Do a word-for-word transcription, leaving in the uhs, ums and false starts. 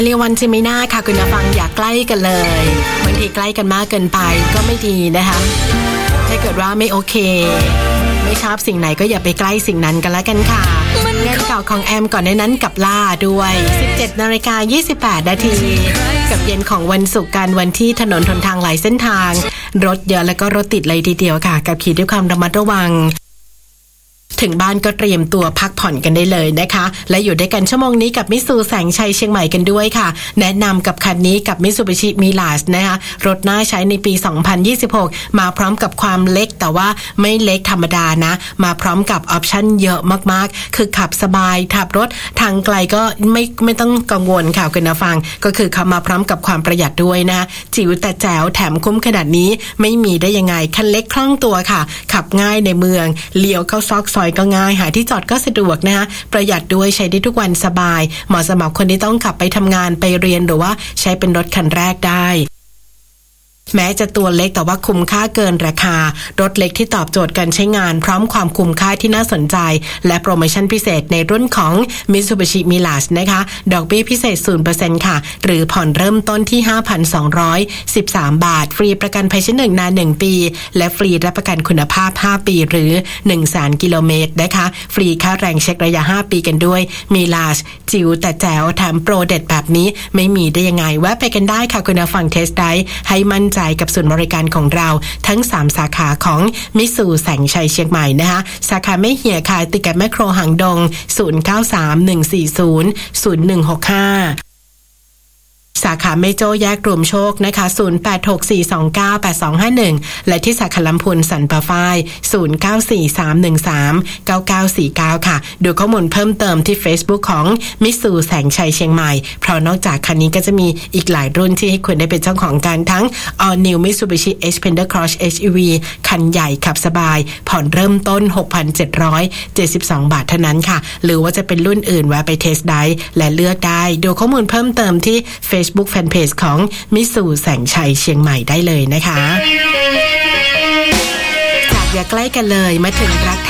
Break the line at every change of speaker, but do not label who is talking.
เรียกวันจิมิน่าค่ะคุณผู้ฟังอย่าใกล้กันเลยบางทีใกล้กันมากเกินไปก็ไม่ดีนะคะถ้าเกิดว่าไม่โอเคไม่ชอบสิ่งไหนก็อย่าไปใกล้สิ่งนั้นกันแล้วกันค่ะงานเก่าของแอมก่อนในนั้นกับล่าด้วย สิบเจ็ดนาฬิกายี่สิบแปดนาทีกับเย็นของวันศุกร์กันวันที่ถนนหนทางหลายเส้นทางรถเยอะแล้วก็รถติดเลยทีเดียวค่ะกับขี่ด้วยความระมัดระวังถึงบ้านก็เตรียมตัวพักผ่อนกันได้เลยนะคะและอยู่ด้วยกันชั่วโมงนี้กับมิตซูแสงชัยเชียงใหม่กันด้วยค่ะแนะนำกับคันนี้กับ Mitsubishi Mirage นะคะรถน่าใช้ในปี สองพันยี่สิบหก มาพร้อมกับความเล็กแต่ว่าไม่เล็กธรรมดานะมาพร้อมกับออปชั่นเยอะมากๆคือขับสบายขับรถทางไกลก็ไม่ไม่ต้องกังวลค่ะคุณผู้ฟังก็คือขับมาพร้อมกับความประหยัดด้วยนะจิ๋วแต่แจ๋วแถมคุ้มขนาดนี้ไม่มีได้ยังไงคันเล็กคล่องตัวค่ะขับง่ายในเมืองเลี้ยวเข้าซอกซอยก็ง่ายหาที่จอดก็สะดวกนะคะประหยัดด้วยใช้ได้ทุกวันสบายเหมาะสำหรับคนที่ต้องขับไปทำงานไปเรียนหรือว่าใช้เป็นรถคันแรกได้แม้จะตัวเล็กแต่ว่าคุ้มค่าเกินราคารถเล็กที่ตอบโจทย์การใช้งานพร้อมความคุ้มค่าที่น่าสนใจและโปรโมชั่นพิเศษในรุ่นของ Mitsubishi Mirage นะคะดอกเบี้ยพิเศษ ศูนย์เปอร์เซ็นต์ ค่ะหรือผ่อนเริ่มต้นที่ ห้าพันสองร้อยสิบสาม บาทฟรีประกันภัยชั้นหนึ่งนานหนึ่งปีและฟรีรับประกันคุณภาพห้าปีหรือ หนึ่งแสน กิโลเมตรนะคะฟรีค่าแรงเช็คระยะห้าปีกันด้วย Mirage จิ๋วแต่แจ๋วแถมโปรเด็ดแบบนี้ไม่มีได้ยังไงแวะไปกันได้ค่ะคุณผู้ฟังเทสไดรฟ์ให้มั่นใจกับศูนย์บริการของเราทั้งสามสาขาของมิตซูแสงชัยเชียงใหม่นะคะสาขาแม่เหี่ยขายติดกับแมคโครหางดงศูนย์ เก้า สาม หนึ่ง สี่ ศูนย์ ศูนย์ หนึ่ง หก ห้าสาขาแม่โจ้แยกรวมโชคนะคะศูนย์ แปด หก สี่ สอง เก้า แปด สอง ห้า หนึ่งและที่สาขาลำพูนสันป่าฝ้ายศูนย์ เก้า สี่ สาม หนึ่ง สาม เก้า เก้า สี่ เก้าค่ะดูข้อมูลเพิ่มเติมที่ Facebook ของมิตซูแสงชัยเชียงใหม่เพราะนอกจากคันนี้ก็จะมีอีกหลายรุ่นที่ให้คุณได้เป็นเจ้าของกันทั้ง All New Mitsubishi Xpander Cross เอช อี วี คันใหญ่ขับสบายผ่อนเริ่มต้น หกพันเจ็ดร้อยเจ็ดสิบสอง บาทเท่านั้นค่ะหรือว่าจะเป็นรุ่นอื่นแวะไปเทสไดรฟ์และเลือกได้ดูข้อมูลเพิ่มเติมที่ Facebook Fanpageของมิตซูแสงชัยเชียงใหม่ได้เลยนะคะจากอย่าใกล้กันเลยมาถึงรักแท้